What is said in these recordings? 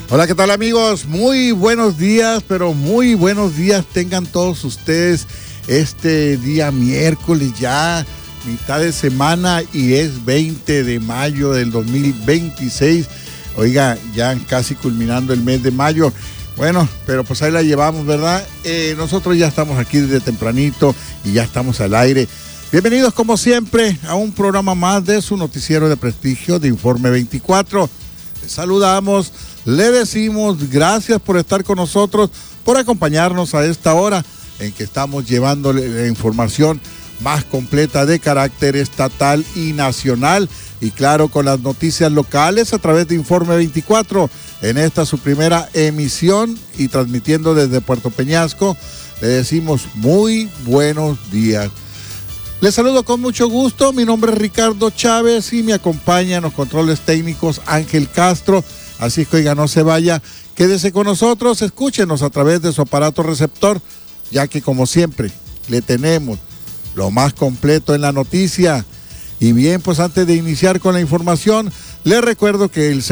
Hola, ¿qué tal amigos? Muy buenos días, pero muy buenos días tengan todos ustedes este día miércoles ya, mitad de semana y es 20 de mayo del 2026. Oiga, ya casi culminando el mes de mayo. Bueno, pero pues ahí la llevamos, ¿verdad? Nosotros ya estamos aquí desde tempranito y ya estamos al aire. Bienvenidos como siempre a un programa más de su noticiero de prestigio de Informe 24. Les saludamos, le decimos gracias por estar con nosotros, por acompañarnos a esta hora en que estamos llevándole la información más completa de carácter estatal y nacional. Y claro, con las noticias locales a través de Informe 24, en esta su primera emisión y transmitiendo desde Puerto Peñasco, le decimos muy buenos días. Les saludo con mucho gusto, mi nombre es Ricardo Chávez y me acompaña en los controles técnicos Ángel Castro, así que oiga, no se vaya, quédese con nosotros, escúchenos a través de su aparato receptor, ya que como siempre le tenemos lo más completo en la noticia. Y bien, pues antes de iniciar con la información, les recuerdo que el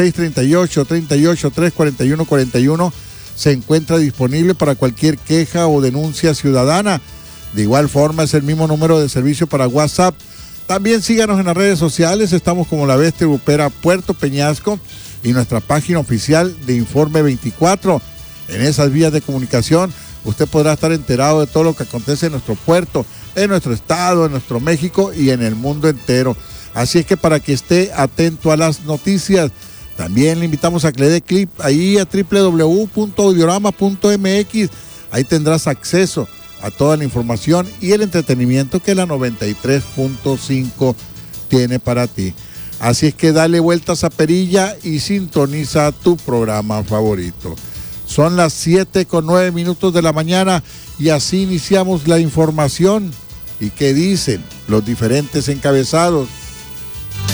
638-341-4141 se encuentra disponible para cualquier queja o denuncia ciudadana. De igual forma es el mismo número de servicio para WhatsApp. También síganos en las redes sociales, estamos como La Bestia Grupera Puerto Peñasco y nuestra página oficial de Informe 24. En esas vías de comunicación usted podrá estar enterado de todo lo que acontece en nuestro puerto, en nuestro estado, en nuestro México y en el mundo entero. Así es que para que esté atento a las noticias, también le invitamos a que le dé clic ahí a www.audiorama.mx. Ahí tendrás acceso a toda la información y el entretenimiento que la 93.5 tiene para ti. Así es que dale vueltas a perilla y sintoniza tu programa favorito. Son las 7:09 de la mañana y así iniciamos la información. ¿Y qué dicen los diferentes encabezados?